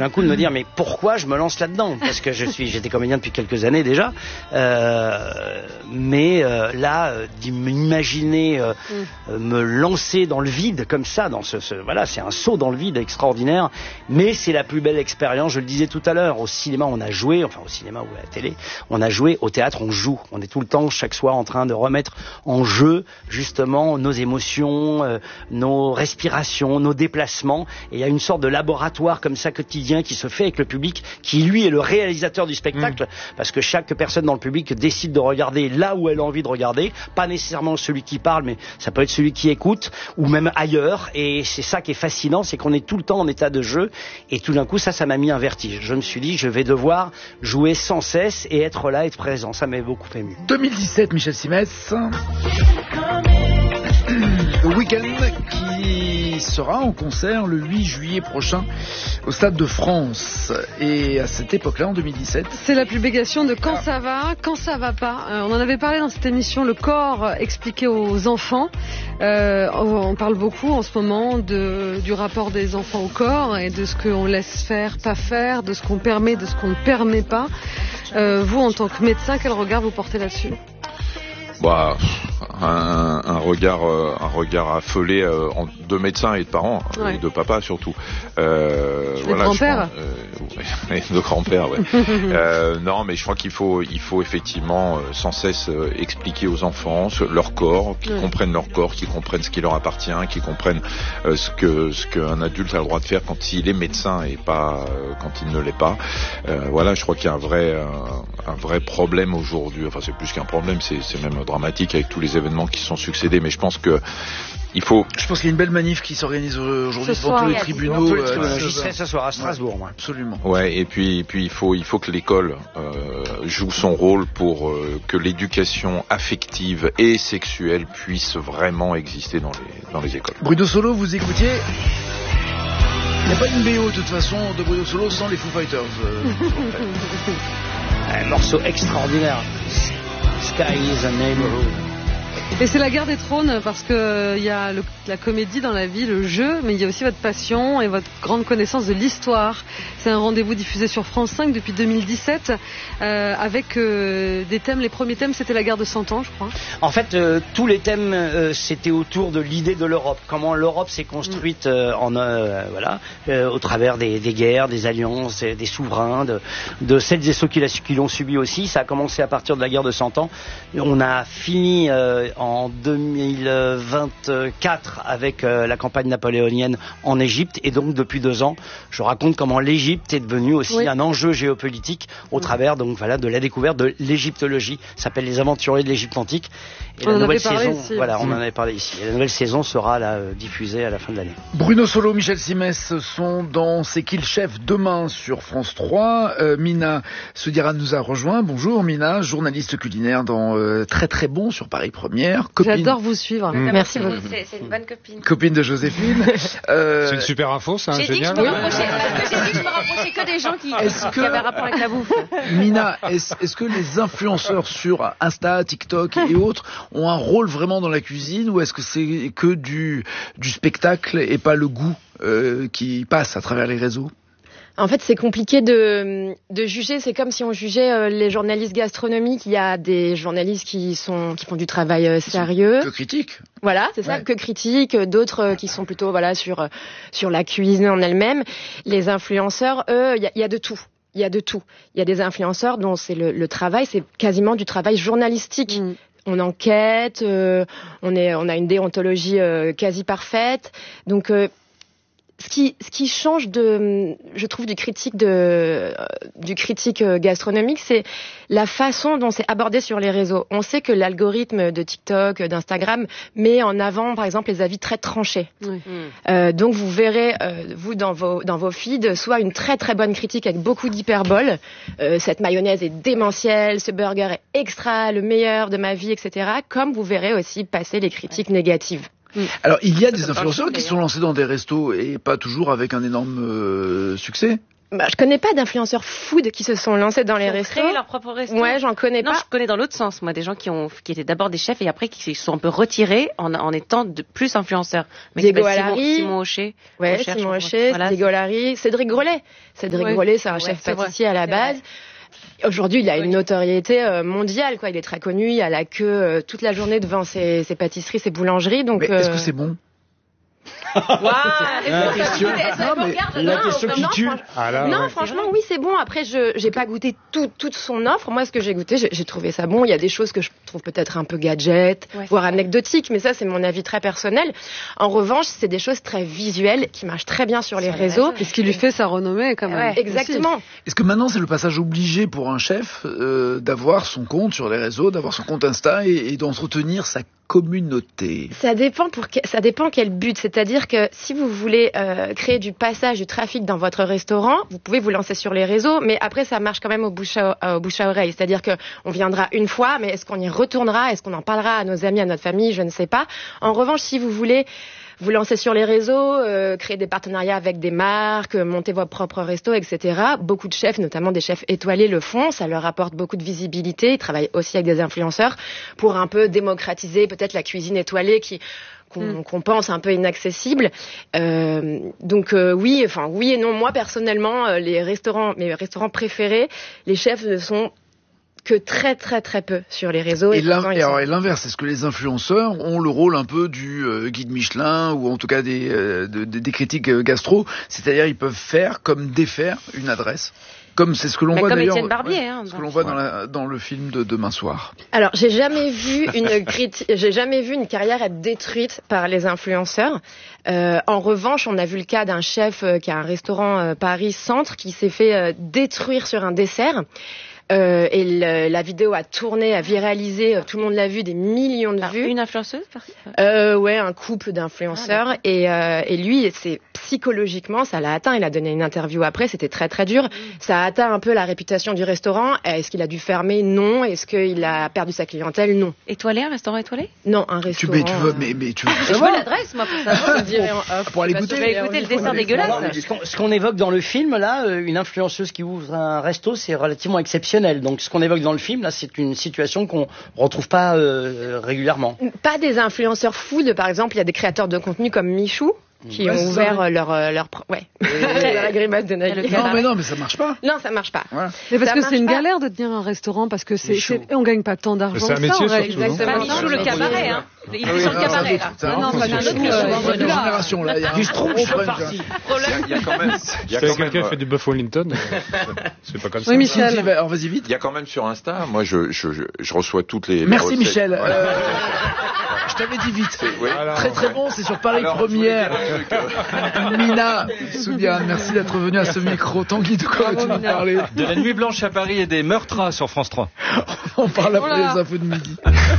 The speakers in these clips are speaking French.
d'un coup de me dire mais pourquoi je me lance là-dedans, parce que j'étais comédien depuis quelques années déjà, mais d'imaginer me lancer dans le vide comme ça, dans voilà, c'est un saut dans le vide extraordinaire, mais c'est la plus belle expérience. Je le disais tout à l'heure, au cinéma on a joué, enfin au cinéma ou à la télé on a joué, au théâtre on joue, on est tout le temps chaque soir en train de remettre en jeu justement nos émotions, nos respirations, nos déplacements, et il y a une sorte de laboratoire comme ça quotidien qui se fait avec le public, qui lui est le réalisateur du spectacle, parce que chaque personne dans le public décide de regarder là où elle a envie de regarder, pas nécessairement celui qui parle, mais ça peut être celui qui écoute, ou même ailleurs, et c'est ça qui est fascinant, c'est qu'on est tout le temps en état de jeu, et tout d'un coup ça m'a mis un vertige. Je me suis dit, je vais devoir jouer sans cesse et être là, être présent, ça m'a beaucoup ému. 2017, Michel Simès. Le Week-end qui sera en concert le 8 juillet prochain au Stade de France. Et à cette époque-là, en 2017... C'est la publication de Quand ça va pas. On en avait parlé dans cette émission, le corps expliqué aux enfants. On parle beaucoup en ce moment du rapport des enfants au corps et de ce qu'on laisse faire, pas faire, de ce qu'on permet, de ce qu'on ne permet pas. Vous, en tant que médecin, quel regard vous portez là-dessus ? Un regard affolé de médecins et de parents, et de papa surtout. De grand-père. De grand-père, ouais. Non, mais je crois qu'il faut effectivement sans cesse expliquer aux enfants leur corps, qu'ils comprennent leur corps, qu'ils comprennent ce qui leur appartient, qu'ils comprennent ce qu'un adulte a le droit de faire quand il est médecin et pas quand il ne l'est pas. Voilà, je crois qu'il y a un vrai problème aujourd'hui. Enfin, c'est plus qu'un problème, c'est même dramatique avec tous les événements qui se sont succédés, mais je pense que il faut... Je pense qu'il y a une belle manif qui s'organise aujourd'hui devant tous les tribunaux. J'y serai ce soir à Strasbourg, moi. Absolument. Ouais, et puis il faut que l'école joue son rôle pour que l'éducation affective et sexuelle puisse vraiment exister dans les écoles. Bruno Solo, vous écoutiez... Il n'y a pas une BO de toute façon de Bruno Solo sans les Foo Fighters. Un morceau extraordinaire. Sky is a neighborhood. Et c'est la guerre des trônes, parce que il y a la comédie dans la vie, le jeu, mais il y a aussi votre passion et votre grande connaissance de l'histoire. C'est un rendez-vous diffusé sur France 5 depuis 2017, avec des thèmes. Les premiers thèmes, c'était la guerre de 100 ans, je crois. En fait, tous les thèmes, c'était autour de l'idée de l'Europe. Comment l'Europe s'est construite au travers des guerres, des alliances, des souverains, de celles et ceux qui l'ont subi aussi. Ça a commencé à partir de la guerre de 100 ans. On a fini en 2024 avec la campagne napoléonienne en Égypte, et donc depuis 2 ans je raconte comment l'Égypte est devenue aussi un enjeu géopolitique au travers de la découverte de l'égyptologie. Ça s'appelle Les Aventuriers de l'Égypte antique, et la nouvelle saison on en avait parlé ici, et la nouvelle saison sera diffusée à la fin de l'année. Bruno Solo, Michel Simès sont dans C'est qui le chef demain sur France 3. Mina Soudiran nous a rejoint. Bonjour Mina, journaliste culinaire dans Très Très Bon sur Paris Première. J'adore vous suivre. Merci beaucoup. C'est une bonne copine. Copine de Joséphine. C'est une super info, ça, j'ai génial. Dit que j'ai dit que je me rapprochais que des gens qui avaient rapport avec la bouffe. Mina, est-ce que les influenceurs sur Insta, TikTok et autres ont un rôle vraiment dans la cuisine, ou est-ce que c'est que du spectacle et pas le goût qui passe à travers les réseaux ? En fait, c'est compliqué de juger. C'est comme si on jugeait les journalistes gastronomiques. Il y a des journalistes qui font du travail sérieux. Que critiques. Voilà, c'est ça, que critiques. D'autres qui sont plutôt sur la cuisine en elle-même. Les influenceurs, eux, il y a de tout. Il y a de tout. Il y a des influenceurs dont c'est le travail, c'est quasiment du travail journalistique. On enquête, on a une déontologie quasi parfaite. Donc ce qui change je trouve du critique gastronomique, c'est la façon dont c'est abordé sur les réseaux. On sait que l'algorithme de TikTok, d'Instagram met en avant, par exemple, les avis très tranchés. Donc vous verrez, vous dans vos feeds, soit une très très bonne critique avec beaucoup d'hyperbole. Cette mayonnaise est démentielle, ce burger est extra, le meilleur de ma vie, etc. Comme vous verrez aussi passer les critiques négatives. Alors, il y a des influenceurs qui sont lancés dans des restos et pas toujours avec un énorme succès. je connais pas d'influenceurs food qui se sont lancés dans les restos. Créé leur propre resto. Ouais, j'en connais pas. Non, je connais dans l'autre sens, moi, des gens qui étaient d'abord des chefs et après qui se sont un peu retirés en étant de plus influenceurs. Diego Allary. Simon Hochet. Ouais, Simon Hochet, voilà, Diego Allary, Cédric Grolet. Cédric Grolet, c'est un chef pâtissier à la base. Aujourd'hui, il a une notoriété mondiale, quoi. Il est très connu. Il y a la queue toute la journée devant ses pâtisseries, ses boulangeries. Donc, est-ce que c'est bon? La question qui tue. Non, franchement, oui, c'est bon. Après, j'ai pas goûté toute son offre. Moi, ce que j'ai goûté, j'ai trouvé ça bon. Il y a des choses que je trouve peut-être un peu gadget, voire anecdotiques, mais ça, c'est mon avis très personnel. En revanche, c'est des choses très visuelles qui marchent très bien sur les réseaux. Et ce qui lui fait sa renommée, quand même. Ouais, exactement. Est-ce que maintenant, c'est le passage obligé pour un chef d'avoir son compte sur les réseaux, d'avoir son compte Insta et d'entretenir sa communauté? Ça dépend quel but. C'est-à-dire que si vous voulez créer du passage, du trafic dans votre restaurant, vous pouvez vous lancer sur les réseaux, mais après ça marche quand même au bouche à oreille. C'est-à-dire que on viendra une fois, mais est-ce qu'on y retournera? Est-ce qu'on en parlera à nos amis, à notre famille? Je ne sais pas. En revanche, si vous voulez vous lancer sur les réseaux, créer des partenariats avec des marques, monter vos propres restos, etc. Beaucoup de chefs, notamment des chefs étoilés, le font. Ça leur apporte beaucoup de visibilité. Ils travaillent aussi avec des influenceurs pour un peu démocratiser peut-être la cuisine étoilée qu'on pense un peu inaccessible. Donc oui et non. Moi personnellement, mes restaurants préférés, les chefs ne sont que très très très peu sur les réseaux. Et l'inverse, est-ce que les influenceurs ont le rôle un peu du guide Michelin ou en tout cas des critiques gastro, c'est-à-dire ils peuvent faire comme défaire une adresse? Comme c'est ce que l'on voit d'ailleurs, ce que l'on voit dans le film de Demain soir. Alors, j'ai jamais vu une carrière être détruite par les influenceurs. En revanche, on a vu le cas d'un chef qui a un restaurant Paris Centre qui s'est fait détruire sur un dessert. Et la vidéo a tourné, a viralisé, tout le monde l'a vu, des millions de vues. Une influenceuse ouais, un couple d'influenceurs. Et lui, c'est psychologiquement, ça l'a atteint. Il a donné une interview après, c'était très très dur. Ça a atteint un peu la réputation du restaurant. Est-ce qu'il a dû fermer? Non. Est-ce qu'il a perdu sa clientèle? Non. Étoilé, un restaurant étoilé? Non, un restaurant. Tu veux je veux l'adresse, moi, pour savoir. Pour aller goûter. Je vais écouter le dessert dégueulasse. Ce qu'on évoque dans le film, là, une influenceuse qui ouvre un resto, c'est relativement exceptionnel. Donc ce qu'on évoque dans le film, là, c'est une situation qu'on retrouve pas régulièrement. Pas des influenceurs food, par exemple, il y a des créateurs de contenu comme Michou qui ont ouvert leur ouais. La grimace de Nagui. Non, mais ça marche pas. Non, ça marche pas. Voilà. Mais parce que c'est une galère de tenir un restaurant parce que on gagne pas tant d'argent. C'est un métier surtout. Pas Michou le cabaret, hein. Il est sur le cabaret, là. Non, pas une génération, là. Du Schtroumpf, je suis parti. Il y a quand même. Quelqu'un fait du Buff Wellington. C'est pas comme ça. Oui, Michel. Alors vas-y vite. Il y a quand même sur Insta, moi je reçois toutes les. Merci recettes. Michel. Voilà. Je t'avais dit vite. Voilà. Très très bon, c'est sur Paris Première. Mina Soubiane, merci d'être venue à ce micro. Tanguy, de quoi vas-tu nous parler? De la nuit blanche à Paris et des meurtres sur France 3. On parle après les infos de midi.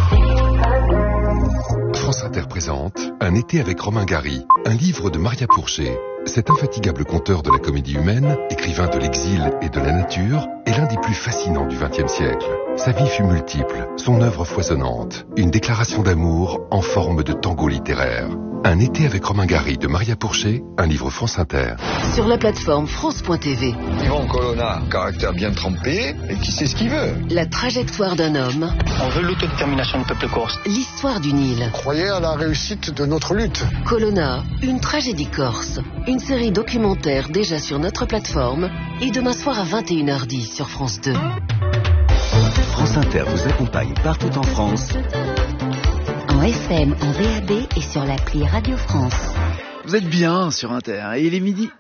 France Inter présente Un été avec Romain Gary, un livre de Maria Pourchet. Cet infatigable conteur de la comédie humaine, écrivain de l'exil et de la nature, est l'un des plus fascinants du XXe siècle. Sa vie fut multiple, son œuvre foisonnante, une déclaration d'amour en forme de tango littéraire. Un été avec Romain Gary de Maria Pourchet, un livre France Inter. Sur la plateforme France.tv. Yvon Colonna, caractère bien trempé et qui sait ce qu'il veut. La trajectoire d'un homme. On veut l'autodétermination du peuple corse. L'histoire du Nil. Croyez à la réussite de notre lutte. Colonna, une tragédie corse. Une série documentaire déjà sur notre plateforme et demain soir à 21h10 sur France 2. France Inter vous accompagne partout en France. En FM, en DAB et sur l'appli Radio France. Vous êtes bien sur Inter et il est midi.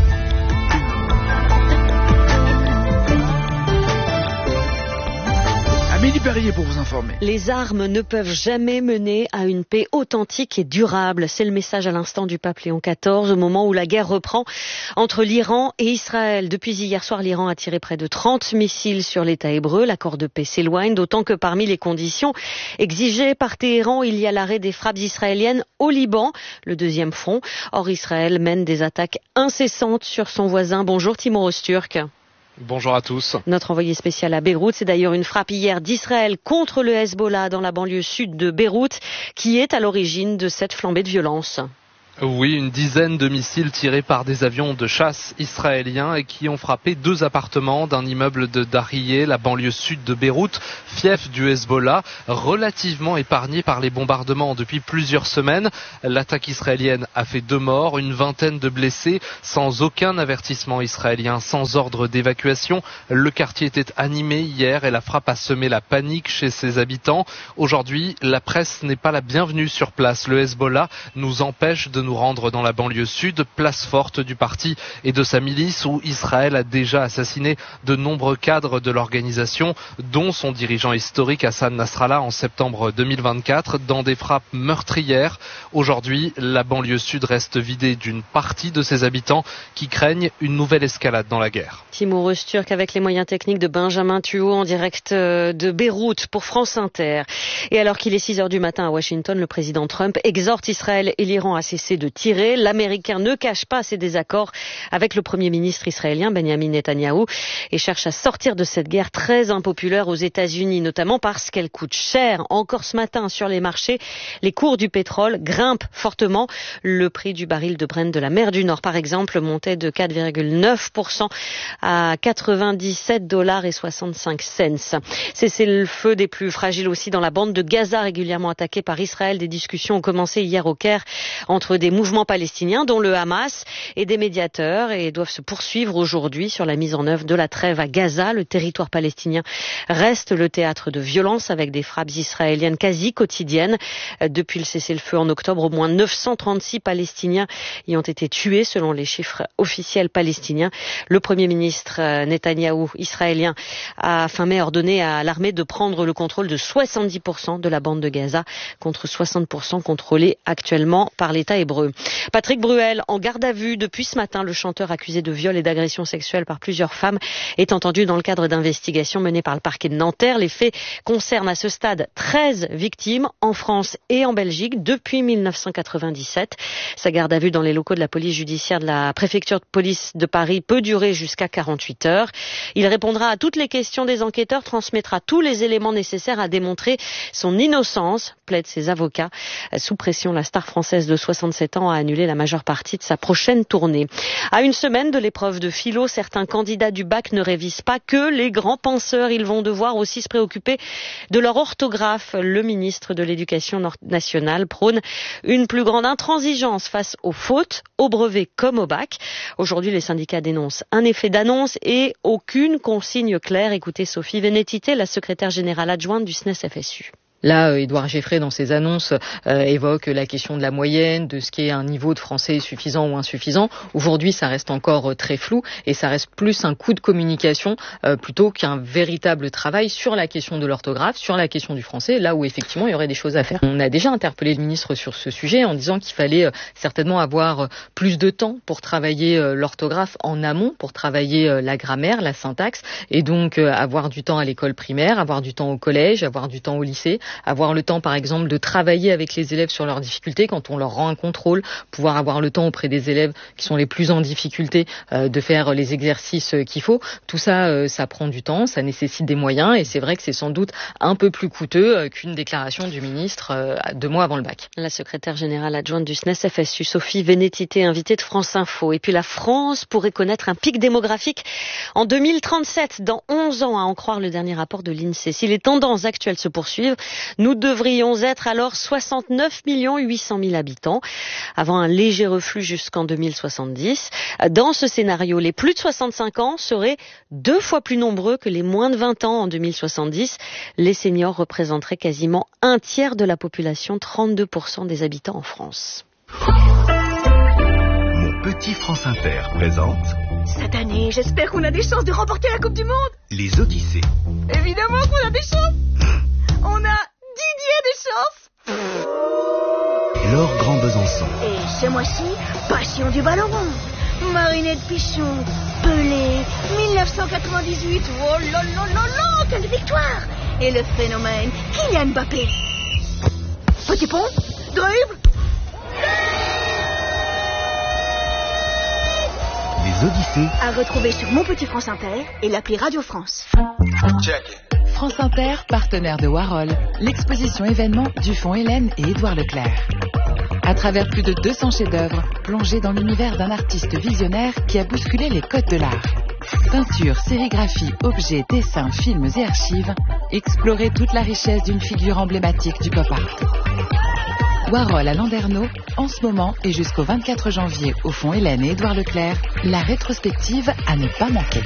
Amélie Perrier pour vous informer. Les armes ne peuvent jamais mener à une paix authentique et durable. C'est le message à l'instant du pape Léon XIV au moment où la guerre reprend entre l'Iran et Israël. Depuis hier soir, l'Iran a tiré près de 30 missiles sur l'État hébreu. L'accord de paix s'éloigne, d'autant que parmi les conditions exigées par Téhéran, il y a l'arrêt des frappes israéliennes au Liban, le deuxième front. Or, Israël mène des attaques incessantes sur son voisin. Bonjour Timur Öztürk. Bonjour à tous. Notre envoyé spécial à Beyrouth, c'est d'ailleurs une frappe hier d'Israël contre le Hezbollah dans la banlieue sud de Beyrouth qui est à l'origine de cette flambée de violence. Oui, une dizaine de missiles tirés par des avions de chasse israéliens et qui ont frappé 2 appartements d'un immeuble de Dariyeh, la banlieue sud de Beyrouth, fief du Hezbollah, relativement épargné par les bombardements depuis plusieurs semaines. L'attaque israélienne a fait 2 morts, une vingtaine de blessés, sans aucun avertissement israélien, sans ordre d'évacuation. Le quartier était animé hier et la frappe a semé la panique chez ses habitants. Aujourd'hui, la presse n'est pas la bienvenue sur place. Le Hezbollah nous empêche de nous rendre dans la banlieue sud, place forte du parti et de sa milice, où Israël a déjà assassiné de nombreux cadres de l'organisation, dont son dirigeant historique Hassan Nasrallah en septembre 2024, dans des frappes meurtrières. Aujourd'hui, la banlieue sud reste vidée d'une partie de ses habitants qui craignent une nouvelle escalade dans la guerre. Timur Öztürk avec les moyens techniques de Benjamin Thuot en direct de Beyrouth pour France Inter. Et alors qu'il est 6h du matin à Washington, le président Trump exhorte Israël et l'Iran à cesser de tirer. L'Américain ne cache pas ses désaccords avec le Premier ministre israélien Benjamin Netanyahou et cherche à sortir de cette guerre très impopulaire aux États-Unis, notamment parce qu'elle coûte cher. Encore ce matin sur les marchés, les cours du pétrole grimpent fortement. Le prix du baril de Brent de la mer du Nord, par exemple, montait de 4,9% à $97,65. C'est le feu des plus fragiles aussi dans la bande de Gaza, régulièrement attaquée par Israël. Des discussions ont commencé hier au Caire entre des mouvements palestiniens, dont le Hamas, et des médiateurs, et doivent se poursuivre aujourd'hui sur la mise en œuvre de la trêve à Gaza. Le territoire palestinien reste le théâtre de violences avec des frappes israéliennes quasi quotidiennes. Depuis le cessez-le-feu en octobre, au moins 936 Palestiniens y ont été tués selon les chiffres officiels palestiniens. Le Premier ministre Netanyahou, israélien, a fin mai ordonné à l'armée de prendre le contrôle de 70% de la bande de Gaza contre 60% contrôlée actuellement par l'État hébreu. Patrick Bruel, en garde à vue depuis ce matin, le chanteur accusé de viol et d'agression sexuelle par plusieurs femmes est entendu dans le cadre d'investigations menées par le parquet de Nanterre. Les faits concernent à ce stade 13 victimes en France et en Belgique depuis 1997. Sa garde à vue dans les locaux de la police judiciaire de la préfecture de police de Paris peut durer jusqu'à 48 heures. Il répondra à toutes les questions des enquêteurs, transmettra tous les éléments nécessaires à démontrer son innocence, plaident ses avocats. Sous pression, la star française de 67 ans a annulé la majeure partie de sa prochaine tournée. À une semaine de l'épreuve de philo, certains candidats du bac ne révisent pas que les grands penseurs. Ils vont devoir aussi se préoccuper de leur orthographe. Le ministre de l'Éducation nationale prône une plus grande intransigeance face aux fautes, au brevet comme au bac. Aujourd'hui, les syndicats dénoncent un effet d'annonce et aucune consigne claire. Écoutez Sophie Vénétité, la secrétaire générale adjointe du SNES-FSU. Là, Édouard Geffray, dans ses annonces, évoque la question de la moyenne, de ce qui est un niveau de français suffisant ou insuffisant. Aujourd'hui, ça reste encore très flou et ça reste plus un coup de communication plutôt qu'un véritable travail sur la question de l'orthographe, sur la question du français, là où effectivement il y aurait des choses à faire. On a déjà interpellé le ministre sur ce sujet en disant qu'il fallait certainement avoir plus de temps pour travailler l'orthographe en amont, pour travailler la grammaire, la syntaxe, et donc avoir du temps à l'école primaire, avoir du temps au collège, avoir du temps au lycée, avoir le temps par exemple de travailler avec les élèves sur leurs difficultés quand on leur rend un contrôle, pouvoir avoir le temps auprès des élèves qui sont les plus en difficulté de faire les exercices qu'il faut. Tout ça, ça prend du temps, ça nécessite des moyens et c'est vrai que c'est sans doute un peu plus coûteux qu'une déclaration du ministre 2 mois avant le bac. La secrétaire générale adjointe du SNES-FSU, Sophie Vénétité, invitée de France Info. Et puis la France pourrait connaître un pic démographique en 2037, dans 11 ans, à en croire le dernier rapport de l'INSEE. Si les tendances actuelles se poursuivent, nous devrions être alors 69 800 000 habitants, avant un léger reflux jusqu'en 2070. Dans ce scénario, les plus de 65 ans seraient 2 fois plus nombreux que les moins de 20 ans en 2070. Les seniors représenteraient quasiment un tiers de la population, 32% des habitants en France. Mon petit France Inter présente... Cette année, j'espère qu'on a des chances de remporter la Coupe du Monde. Les Odyssées. Évidemment qu'on a des chances. On a Didier Deschamps. Laure Grand Besançon. Et ce mois-ci, passion du ballon rond. Marinette Pichon, Pelé, 1998. Oh là là là là, quelle victoire. Et le phénomène, Kylian Mbappé. Petit pont, dribble. Les Odyssées. À retrouver sur Mon Petit France Inter et l'appli Radio France. Check. France Inter, partenaire de Warhol, l'exposition événement du Fonds Hélène et Édouard Leclerc. À travers plus de 200 chefs-d'œuvre, plongez dans l'univers d'un artiste visionnaire qui a bousculé les codes de l'art. Peinture, sérigraphie, objets, dessins, films et archives, explorez toute la richesse d'une figure emblématique du pop art. Warhol à Landerneau, en ce moment et jusqu'au 24 janvier au Fonds Hélène et Édouard Leclerc, la rétrospective à ne pas manquer.